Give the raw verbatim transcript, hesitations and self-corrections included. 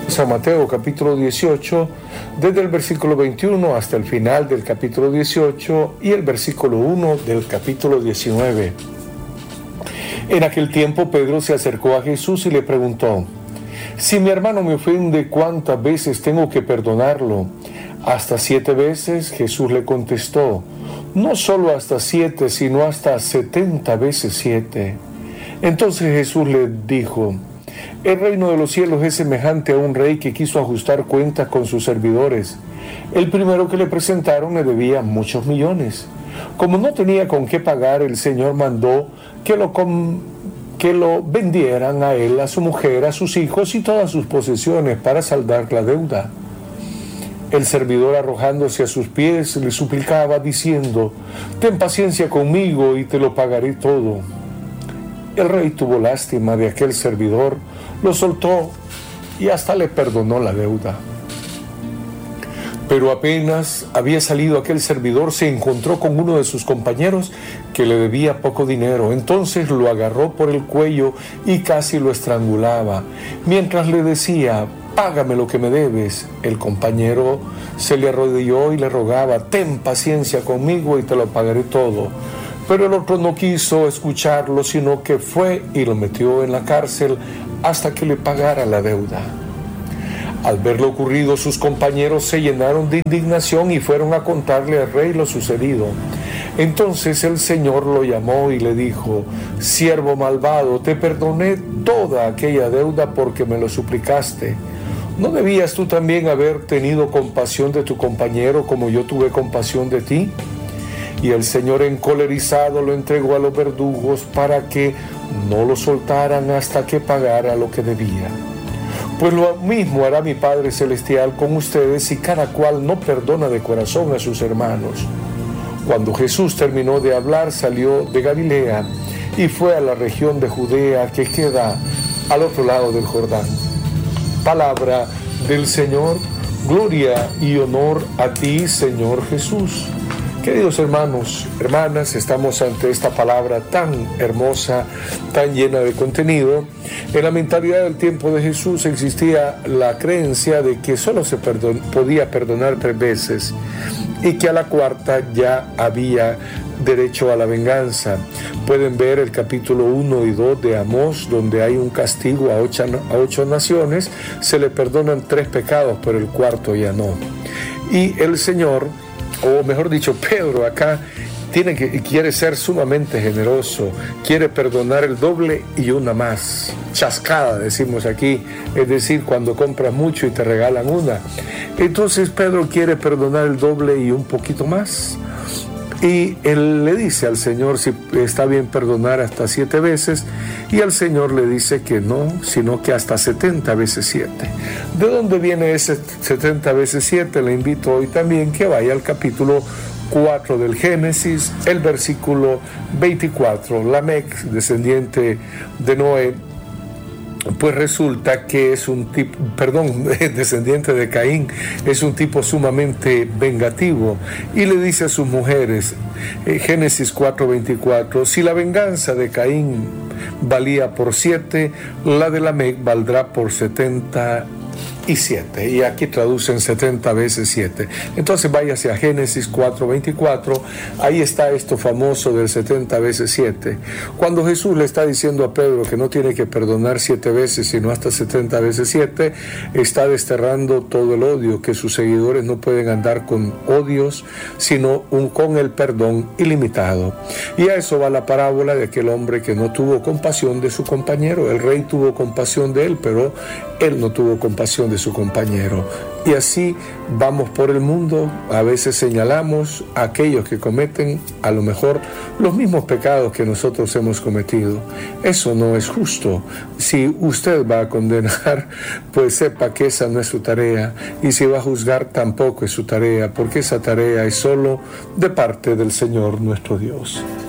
San Mateo capítulo dieciocho, desde el versículo veintiuno hasta el final del capítulo dieciocho y el versículo uno del capítulo diecinueve. En aquel tiempo Pedro se acercó a Jesús y le preguntó: si mi hermano me ofende, ¿cuántas veces tengo que perdonarlo? ¿Hasta siete veces? Jesús le contestó: no solo hasta siete, sino hasta setenta veces siete. Entonces Jesús le dijo: el reino de los cielos es semejante a un rey que quiso ajustar cuentas con sus servidores. El primero que le presentaron le debía muchos millones. Como no tenía con qué pagar, el Señor mandó que lo, com- que lo vendieran a él, a su mujer, a sus hijos y todas sus posesiones para saldar la deuda. El servidor, arrojándose a sus pies, le suplicaba diciendo: ten paciencia conmigo y te lo pagaré todo. El rey tuvo lástima de aquel servidor, lo soltó y hasta le perdonó la deuda. Pero apenas había salido aquel servidor, se encontró con uno de sus compañeros que le debía poco dinero. Entonces lo agarró por el cuello y casi lo estrangulaba. Mientras le decía: págame lo que me debes, el compañero se le arrodilló y le rogaba: ten paciencia conmigo y te lo pagaré todo. Pero el otro no quiso escucharlo, sino que fue y lo metió en la cárcel hasta que le pagara la deuda. Al ver lo ocurrido, sus compañeros se llenaron de indignación y fueron a contarle al rey lo sucedido. Entonces el Señor lo llamó y le dijo: siervo malvado, te perdoné toda aquella deuda porque me lo suplicaste. ¿No debías tú también haber tenido compasión de tu compañero como yo tuve compasión de ti? Y el Señor, encolerizado, lo entregó a los verdugos para que no lo soltaran hasta que pagara lo que debía. Pues lo mismo hará mi Padre Celestial con ustedes si cada cual no perdona de corazón a sus hermanos. Cuando Jesús terminó de hablar, salió de Galilea y fue a la región de Judea que queda al otro lado del Jordán. Palabra del Señor. Gloria y honor a ti, Señor Jesús. Queridos hermanos, hermanas, estamos ante esta palabra tan hermosa, tan llena de contenido. En la mentalidad del tiempo de Jesús existía la creencia de que solo se perdon- podía perdonar tres veces y que a la cuarta ya había derecho a la venganza. Pueden ver el capítulo uno y dos de Amós, donde hay un castigo a ocho, a ocho naciones. Se le perdonan tres pecados, pero el cuarto ya no. Y el Señor, o mejor dicho, Pedro acá tiene que, quiere ser sumamente generoso, quiere perdonar el doble y una más. Chascada, decimos aquí, es decir, cuando compras mucho y te regalan una. Entonces Pedro quiere perdonar el doble y un poquito más. Y él le dice al Señor si está bien perdonar hasta siete veces, y el Señor le dice que no, sino que hasta setenta veces siete. ¿De dónde viene ese setenta veces siete? Le invito hoy también que vaya al capítulo cuatro del Génesis, el versículo veinticuatro. Lamec, descendiente de Noé, pues resulta que es un tipo, perdón, descendiente de Caín, es un tipo sumamente vengativo, y le dice a sus mujeres, eh, Génesis cuatro veinticuatro, si la venganza de Caín valía por siete, la de Lamec valdrá por setenta y siete, y aquí traducen setenta veces siete. Entonces váyase a Génesis cuatro veinticuatro, ahí está esto famoso del setenta veces siete. Cuando Jesús le está diciendo a Pedro que no tiene que perdonar siete veces, sino hasta setenta veces siete, está desterrando todo el odio, que sus seguidores no pueden andar con odios, sino un, con el perdón ilimitado. Y a eso va la parábola de aquel hombre que no tuvo compasión de su compañero. El rey tuvo compasión de él, pero él no tuvo compasión de su compañero. Y así vamos por el mundo, a veces señalamos a aquellos que cometen a lo mejor los mismos pecados que nosotros hemos cometido. Eso no es justo. Si usted va a condenar, pues sepa que esa no es su tarea, y si va a juzgar, tampoco es su tarea, porque esa tarea es solo de parte del Señor nuestro Dios.